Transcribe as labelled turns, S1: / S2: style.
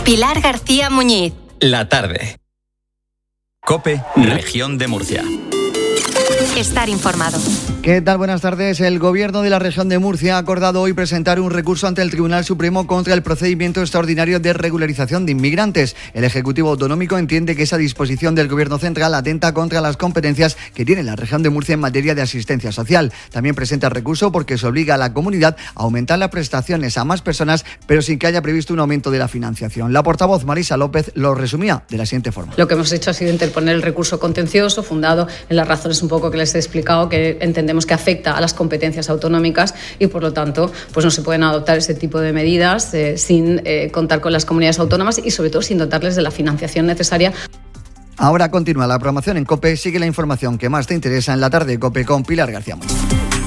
S1: Pilar García Muñiz.
S2: La tarde. COPE, Región de Murcia.
S1: Estar informado.
S3: ¿Qué tal? Buenas tardes. El Gobierno de la Región de Murcia ha acordado hoy presentar un recurso ante el Tribunal Supremo contra el procedimiento extraordinario de regularización de inmigrantes. El Ejecutivo Autonómico entiende que esa disposición del Gobierno central atenta contra las competencias que tiene la Región de Murcia en materia de asistencia social. También presenta el recurso porque se obliga a la comunidad a aumentar las prestaciones a más personas, pero sin que haya previsto un aumento de la financiación. La portavoz Marisa López lo resumía de la siguiente forma.
S4: Lo que hemos hecho ha sido interponer el recurso contencioso fundado en las razones un poco que les he explicado, que entendemos que afecta a las competencias autonómicas y por lo tanto pues no se pueden adoptar ese tipo de medidas sin contar con las comunidades autónomas y sobre todo sin dotarles de la financiación necesaria.
S3: Ahora continúa la programación en COPE. Sigue la información que más te interesa en la tarde de COPE con Pilar García Muñoz.